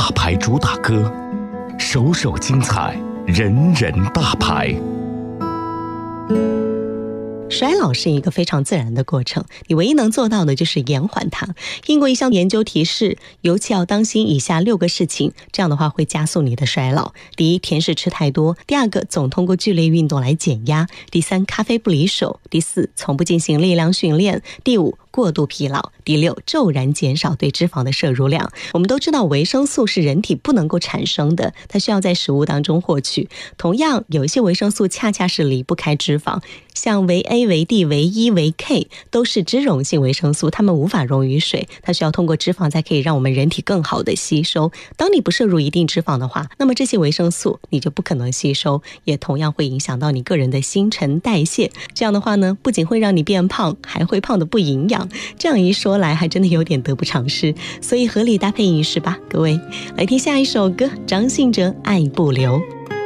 大牌主打歌，首首精彩，人人大牌。 衰老是一个非常自然的过程，你唯一能做到的就是延缓它。英国一项研究提示，尤其要当心以下6个事情，这样的话会加速你的衰老。第一，甜食吃太多；第二个，总通过剧烈运动来减压；第三，咖啡不离手；第四，从不进行力量训练；第五，过度疲劳；第六，骤然减少对脂肪的摄入量。我们都知道维生素是人体不能够产生的，它需要在食物当中获取。同样，有一些维生素恰恰是离不开脂肪，像维 A、维 D、维 E、维 K 都是脂溶性维生素，它们无法溶于水，它需要通过脂肪才可以让我们人体更好的吸收。当你不摄入一定脂肪的话，那么这些维生素你就不可能吸收，也同样会影响到你个人的新陈代谢。这样的话呢，不仅会让你变胖，还会胖得不营养。这样一说来，还真的有点得不偿失。所以合理搭配饮食吧，各位。来听下一首歌，张信哲《爱不留》。